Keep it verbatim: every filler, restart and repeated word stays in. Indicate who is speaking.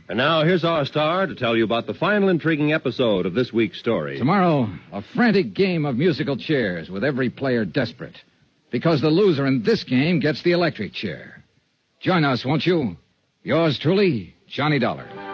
Speaker 1: And now, here's our star to tell you about the final intriguing episode of this week's story.
Speaker 2: Tomorrow, a frantic game of musical chairs with every player desperate. Because the loser in this game gets the electric chair. Join us, won't you? Yours truly, Johnny Dollar.